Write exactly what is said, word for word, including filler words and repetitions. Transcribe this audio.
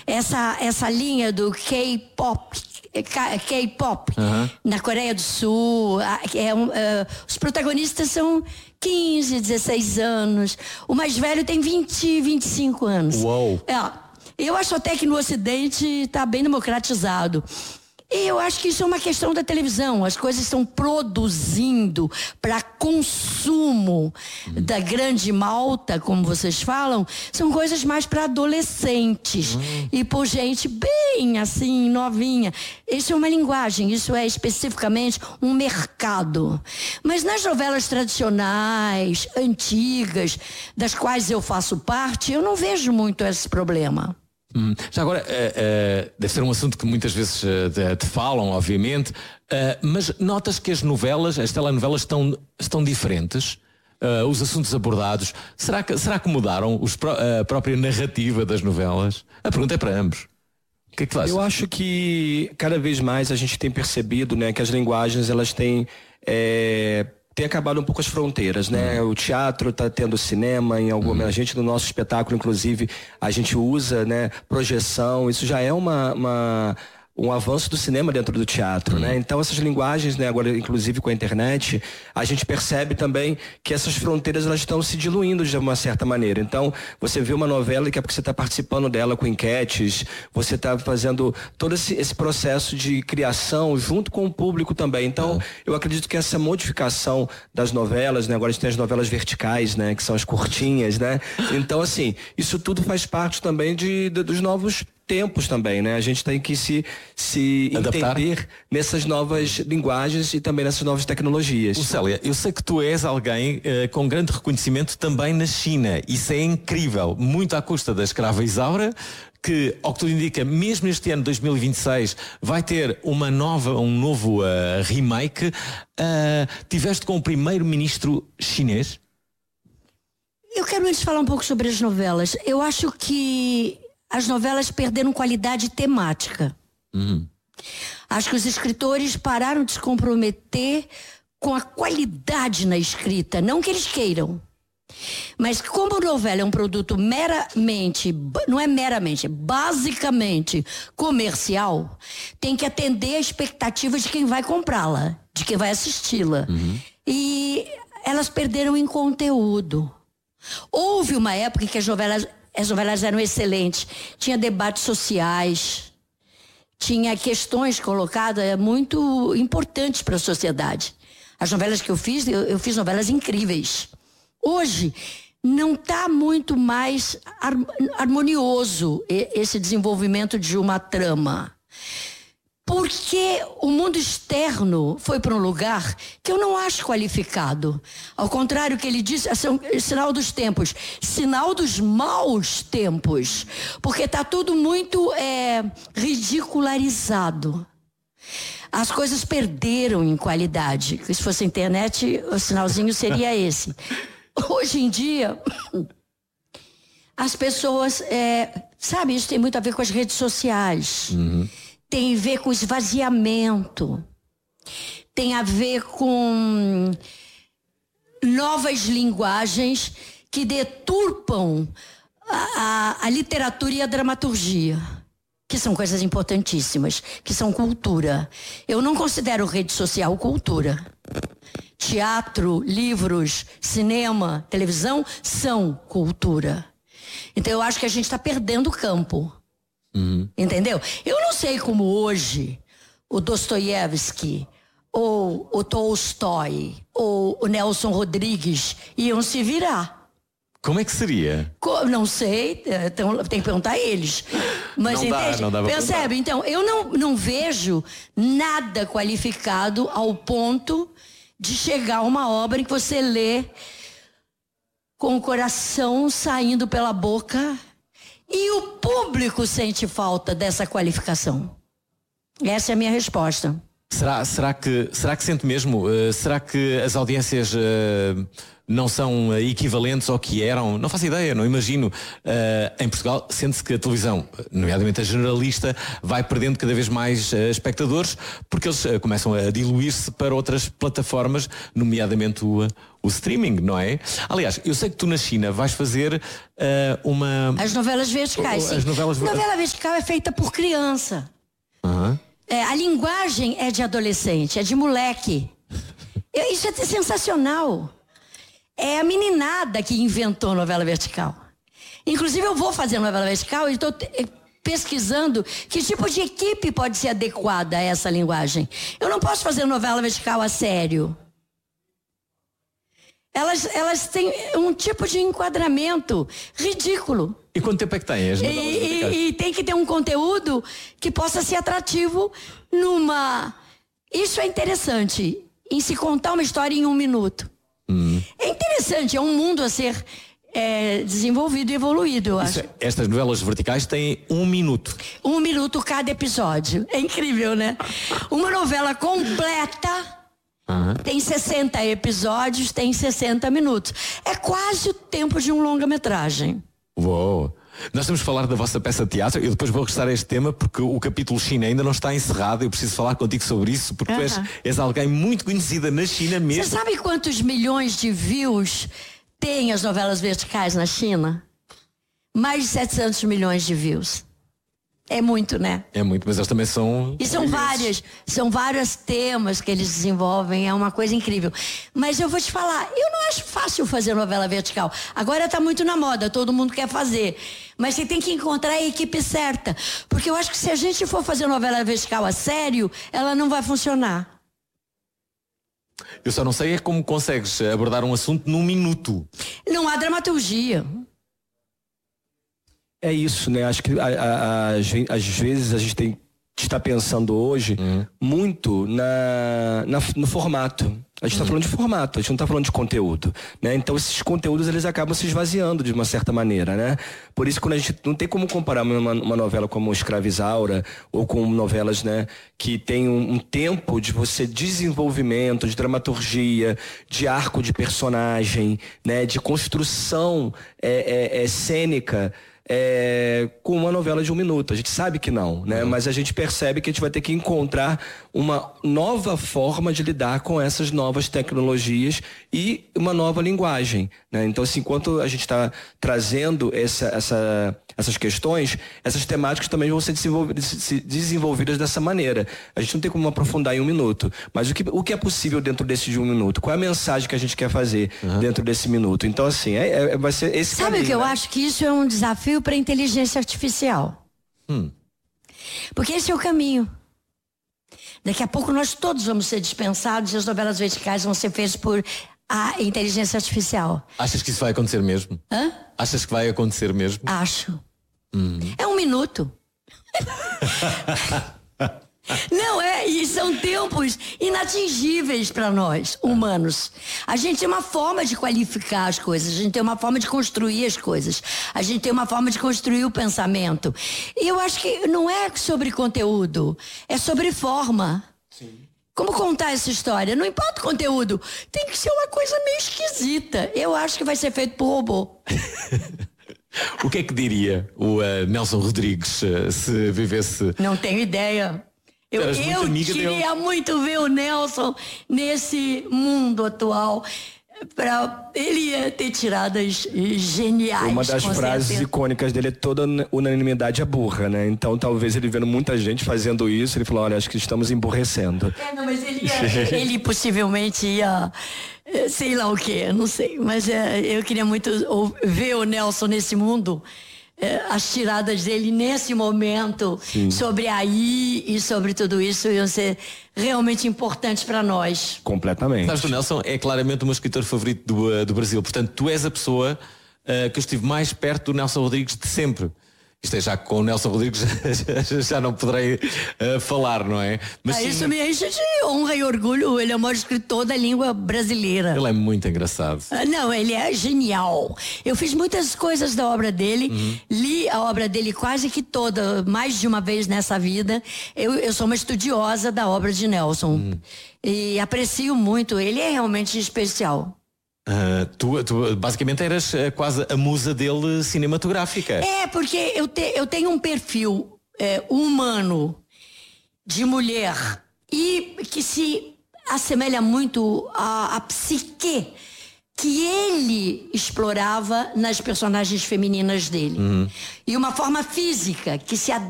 essa, essa linha do K-pop, K-pop, uhum. na Coreia do Sul, é um, uh, os protagonistas são quinze, dezesseis anos. O mais velho tem vinte, vinte e cinco anos. Uou! É, eu acho até que no Ocidente está bem democratizado. E eu acho que isso é uma questão da televisão. As coisas estão produzindo para consumo hum. da grande malta, como vocês falam, são coisas mais para adolescentes hum. e por gente bem assim, novinha. Isso é uma linguagem, isso é especificamente um mercado. Mas nas novelas tradicionais, antigas, das quais eu faço parte, eu não vejo muito esse problema. Hum. Já agora, uh, uh, deve ser um assunto que muitas vezes uh, te, te falam, obviamente, uh, mas notas que as novelas, as telenovelas estão, estão diferentes? Uh, os assuntos abordados, será que, será que mudaram os, a própria narrativa das novelas? A pergunta é para ambos. O que é que tu achas? Eu acho que cada vez mais a gente tem percebido, né, que as linguagens, elas têm... É... tem acabado um pouco as fronteiras, né? Hum. O teatro está tendo cinema em alguma... Hum. A gente, no nosso espetáculo, inclusive, a gente usa, né, projeção. Isso já é uma... uma um avanço do cinema dentro do teatro, hum. né? Então essas linguagens, né, agora inclusive com a internet, a gente percebe também que essas fronteiras elas estão se diluindo de uma certa maneira. Então você vê uma novela que é porque você está participando dela com enquetes, você está fazendo todo esse, esse processo de criação junto com o público também. Então é. eu acredito que essa modificação das novelas, né? Agora a gente tem as novelas verticais, né? Que são as curtinhas, né? Então assim, isso tudo faz parte também de, de dos novos tempos também, né? A gente tem que se, se entender nessas novas linguagens e também nessas novas tecnologias. O Célia, eu sei que tu és alguém uh, com grande reconhecimento também na China. Isso é incrível, muito à custa da escrava Isaura, que, ao que tudo indica, mesmo este ano dois mil e vinte e seis vai ter uma nova, um novo uh, remake. Uh, tiveste com o primeiro-ministro chinês? Eu quero antes falar um pouco sobre as novelas. Eu acho que as novelas perderam qualidade temática. Uhum. Acho que os escritores pararam de se comprometer com a qualidade na escrita. Não que eles queiram. Mas como novela é um produto meramente, não é meramente, é basicamente comercial, tem que atender a expectativas de quem vai comprá-la, de quem vai assisti-la. Uhum. E elas perderam em conteúdo. Houve uma época em que as novelas... As novelas eram excelentes, tinha debates sociais, tinha questões colocadas muito importantes para a sociedade. As novelas que eu fiz, eu, eu fiz novelas incríveis. Hoje, não está muito mais harmonioso esse desenvolvimento de uma trama. Porque o mundo externo foi para um lugar que eu não acho qualificado. Ao contrário que ele disse, é sinal dos tempos, sinal dos maus tempos. Porque está tudo muito é, ridicularizado. As coisas perderam em qualidade. Se fosse internet, o sinalzinho seria esse. Hoje em dia, as pessoas, é, sabe, isso tem muito a ver com as redes sociais. Uhum. Tem a ver com esvaziamento, tem a ver com novas linguagens que deturpam a, a, a literatura e a dramaturgia, que são coisas importantíssimas, que são cultura. Eu não considero rede social cultura. Teatro, livros, cinema, televisão são cultura. Então eu acho que a gente está perdendo o campo. Uhum. Entendeu? Eu não sei como hoje o Dostoiévski ou o Tolstói ou o Nelson Rodrigues iam se virar. Como é que seria? Não sei, então, tem que perguntar a eles. Mas não entende? Dá, não dá pra Percebe? perguntar. Então, eu não, não vejo nada qualificado ao ponto de chegar a uma obra em que você lê com o coração saindo pela boca. E o público sente falta dessa qualificação. Essa é a minha resposta. Será, será, que, será que sente mesmo? Uh, será que as audiências uh, não são uh, equivalentes ao que eram, não faço ideia, não imagino. Uh, em Portugal sente-se que a televisão, nomeadamente a generalista, vai perdendo cada vez mais uh, espectadores, porque eles uh, começam a diluir-se para outras plataformas, nomeadamente o, uh, o streaming, não é? Aliás, eu sei que tu na China vais fazer uh, uma... As novelas verticais, sim. As novelas... Novela vertical é feita por criança. Uhum. É, a linguagem é de adolescente, é de moleque. Eu, isso é sensacional. É a meninada que inventou novela vertical. Inclusive eu vou fazer novela vertical e estou pesquisando que tipo de equipe pode ser adequada a essa linguagem. Eu não posso fazer novela vertical a sério. Elas, elas têm um tipo de enquadramento ridículo. E quanto tempo é que tem? As e, e, e tem que ter um conteúdo que possa ser atrativo numa... Isso é interessante, em se contar uma história em um minuto. Hum. É interessante, é um mundo a ser é, desenvolvido e evoluído, eu acho. Isso, estas novelas verticais têm um minuto. Um minuto cada episódio. É incrível, né? Uma novela completa uhum. tem sessenta episódios, tem sessenta minutos. É quase o tempo de um longa-metragem. Uou! Nós temos que falar da vossa peça de teatro. Eu depois vou restar a este tema porque o capítulo China ainda não está encerrado. Eu preciso falar contigo sobre isso porque uh-huh. tu és, és alguém muito conhecida na China mesmo. Você sabe quantos milhões de views tem as novelas verticais na China? Mais de setecentos milhões de views. É muito, né? É muito, mas eles também são... E são várias, são vários temas que eles desenvolvem, é uma coisa incrível. Mas eu vou te falar, eu não acho fácil fazer novela vertical. Agora tá muito na moda, todo mundo quer fazer. Mas você tem que encontrar a equipe certa. Porque eu acho que se a gente for fazer novela vertical a sério, ela não vai funcionar. Eu só não sei é como consegues abordar um assunto num minuto. Não há dramaturgia. É isso, né? Acho que a, a, a, às vezes a gente tem que estar pensando hoje uhum. muito na, na, no formato. A gente está uhum. falando de formato, a gente não está falando de conteúdo, né? Então esses conteúdos eles acabam se esvaziando de uma certa maneira, né? Por isso quando a gente não tem como comparar uma, uma novela como Escravizaura ou com novelas, né, que tem um, um tempo de você desenvolvimento, de dramaturgia, de arco de personagem, né, de construção é, é, é, cênica. É, com uma novela de um minuto. A gente sabe que não, né? Uhum. Mas a gente percebe que a gente vai ter que encontrar uma nova forma de lidar com essas novas tecnologias e uma nova linguagem, né? Então, assim, enquanto a gente está trazendo essa, essa, essas questões, essas temáticas também vão ser desenvolvidas, desenvolvidas dessa maneira. A gente não tem como aprofundar em um minuto, mas o que, o que é possível dentro desse de um minuto? Qual é a mensagem que a gente quer fazer uhum. dentro desse minuto? Então, assim, é, é, vai ser esse Sabe caminho, o que eu né? acho? Que isso é um desafio para a inteligência artificial. Hum. Porque esse é o caminho. Daqui a pouco nós todos vamos ser dispensados e as novelas verticais vão ser feitas por a inteligência artificial. Achas que isso vai acontecer mesmo? Hã? Achas que vai acontecer mesmo? Acho. Hum. É um minuto. Não é, e são tempos inatingíveis para nós, humanos. A gente tem uma forma de qualificar as coisas, a gente tem uma forma de construir as coisas, a gente tem uma forma de construir o pensamento. E eu acho que não é sobre conteúdo, é sobre forma. Sim. Como contar essa história? Não importa o conteúdo, tem que ser uma coisa meio esquisita. Eu acho que vai ser feito por robô. O que é que diria o uh, Nelson Rodrigues uh, se vivesse... Não tenho ideia. Eu, eu queria dele. muito ver o Nelson nesse mundo atual. Pra, ele ia ter tiradas geniais. Uma das frases certeza. icônicas dele é toda unanimidade é burra, né? Então talvez ele vendo muita gente fazendo isso, ele falou, olha, acho que estamos emburrecendo. É, não, mas ele, ia, ele possivelmente ia, sei lá o que, não sei. Mas é, eu queria muito ver o Nelson nesse mundo. As tiradas dele nesse momento Sim. sobre a I e sobre tudo isso iam ser realmente importantes para nós. Completamente. Sabes que o Nelson é claramente o meu escritor favorito do, do Brasil. Portanto, tu és a pessoa uh, que eu estive mais perto do Nelson Rodrigues de sempre. Isto é, já com o Nelson Rodrigues já não poderei uh, falar, não é? Mas ah, sim, isso me enche de honra e orgulho. Ele é o maior escritor da língua brasileira. Ele é muito engraçado. Ah, não, ele é genial. Eu fiz muitas coisas da obra dele. Uhum. Li a obra dele quase que toda, mais de uma vez nessa vida. Eu, eu sou uma estudiosa da obra de Nelson. Uhum. E aprecio muito. Ele é realmente especial. Uh, tu, tu basicamente eras uh, quase a musa dele cinematográfica. É, porque eu, te, eu tenho um perfil é, humano de mulher e que se assemelha muito à, à psique que ele explorava nas personagens femininas dele. Uhum. E uma forma física que se